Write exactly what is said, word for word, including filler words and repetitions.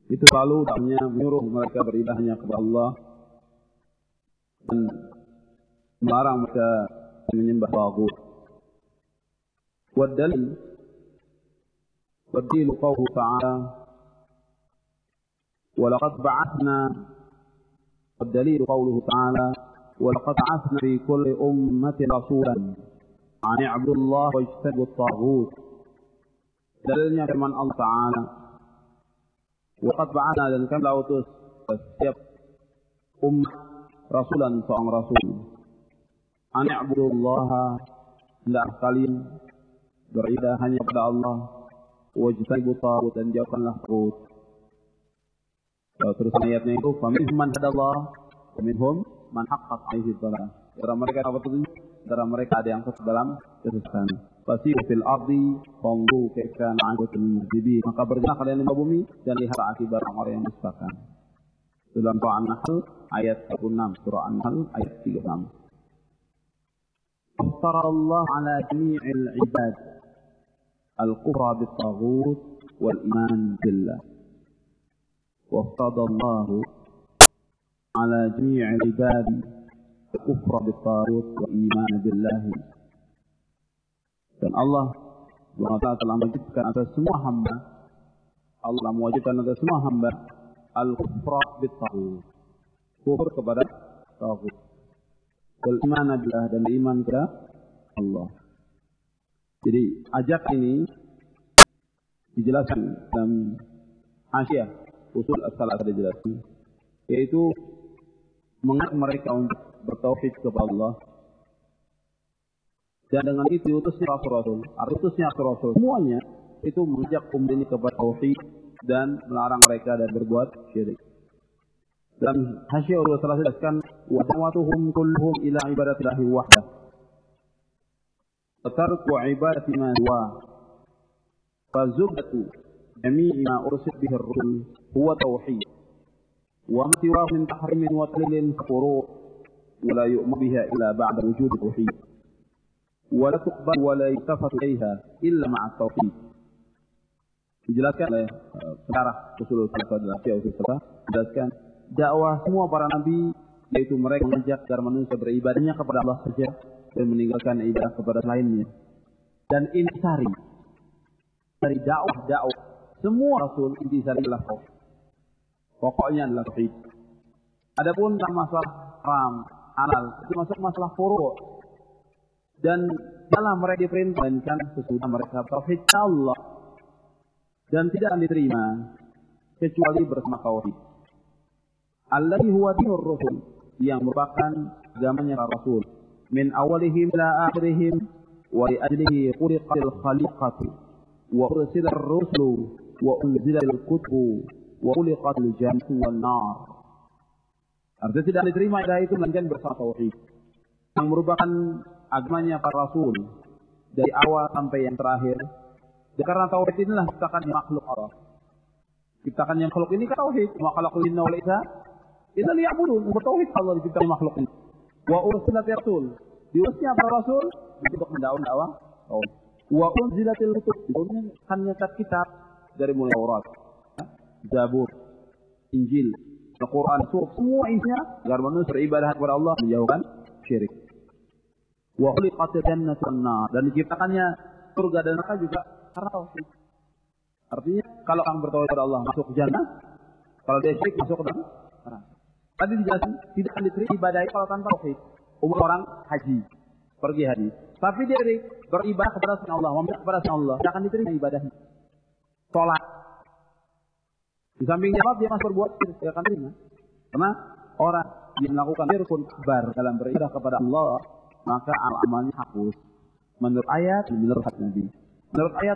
itu selalu dakwahnya menyuruh mereka beribadah hanya kepada Allah dan melarang mereka menyembah taghut. Wadalil wadil qawluhu ta'ala wa laqad ba'athna wadalil qawluhu ta'ala wa laqad ba'athna fi kulli ummatin rasulan an i'budu Allah wa ijtanibu at-taghut. Dalilnya firman Allah Ta'ala, wa laqad ba'athna, dan kami telah utus setiap umat rasulan, seorang rasul, an i'budu Allah, hendaklah kalian beribadah hanya kepada Allah, wajtanibu taghut, dan jauhkanlah taghut. Terus ayatnya itu, faminhum man hadallah wa minhum man haqqat 'alaihi dhalalah. Antara mereka apa petunjuk, antara mereka ada yang sesat dalam kesesatan. Fasiru fil ardi fanzuru kaifa kana 'aqibatul mukadzibin. Maka berjalan kalian di bumi dan lihat akibat orang-orang yang dustakan. Dalam surah An-Nahl ayat tiga puluh enam, surah An-Nahl ayat tiga puluh enam. Aftara Allah ala jami'il ibad al-kufra bit-taghut wal iman billah. Waftara Allah ala jami'il ibad al-kufra bit-taghut wal iman billah. Dan Allah subhanahu wa ta'ala telah mewajibkan atas semua hamba, Allah telah mewajibkan atas semua hamba al-kufra bit-taghut, kufur kepada taghut, wal iman billah, dan iman kepada Allah. Jadi ajak ini dijelaskan dalam hasyiah usul as-salat, dijelaskan, yaitu mengajak mereka untuk bertauhid kepada Allah. Dan dengan itu utusnya Rasul-Rasul, utusnya Rasul, semuanya itu mengajak umat ini kepada tauhid dan melarang mereka dan berbuat syirik. Dan hasyiah Allah telah jelaskan, wa da'watuhum kulluhum ila ibadatillahi wahdah wa tarku ibadati ma huwa fa zubatu jami'i ma ursil bihi ar-rusul huwa tauhid wa ma siwahu min tahrimin wa talilin furu' wa la yu'minu biha illa ba'da wujud tauhid wa la tuqbal wa la yutafatu ilaiha illa ma'a tauhid. Dijelaskan oleh pengarah usul salafah dan hasyiah usul salafah, dijelaskan dakwah semua para nabi, yaitu mereka mengajak agar manusia beribadahnya kepada Allah saja dan meninggalkan ibadah kepada lainnya. Dan intisari dari dakwah-dakwah semua rasul, intisari adalah tauhid. Pokoknya adalah tauhid. Adapun tentang masalah haram, halal, itu masuk masalah furu'. Dan dalam mereka diperintahkan sesudah mereka tauhid Allah, dan tidak akan diterima kecuali bersama tauhid. Alladhi huwa dinur rusul, yang merupakan agamanya para rasul, min awalihim ila akhirihim, wa li ajlihi khuliqatil khaliqatu wa ursila ar-rusulu wa unzila al-kutubu wa khuliqatil jannatu wan nar. Artinya tidak diterima ibadah itu melainkan bersama tauhid, yang merupakan agamanya para rasul dari awal sampai yang terakhir. Dan karena tauhid inilah ciptakan makhluk Allah. Ciptakan yang makhluk ini kan tauhid. Wa khalaqul jinna wal insa illa liya'budun. Bertauhid Allah diciptakan makhluk ini. Wa ursilat rasul, diutusnya para rasul untuk mendakwahkan dakwah tauhid. Wa unzilatil kutub, diturunkan kitab dari mulai Taurat, Zabur, Injil, Al-Quran, surah, semua isinya agar manusia beribadah kepada Allah, menjauhkan syirik. Wa khuliqatil jannatu wan nar, dan diciptakannya surga dan neraka juga karena tauhid. Artinya kalau orang bertauhid kepada Allah masuk jannah, kalau dia syirik masuk ke neraka. Tadi dijelaskan tidak akan diterima ibadah kalau tanpa tauhid. Umur orang haji, pergi haji, tapi dia beribadah kepada Allah, meminta kepada Allah, tidak akan diterima ibadahnya. Salat, di samping jawab dia masih berbuat syirik, tidak akan terima. Karena orang yang melakukan syirkun akbar dalam beribadah kepada Allah, maka amalnya hapus. Menurut ayat, menurut hadis Nabi. Menurut ayat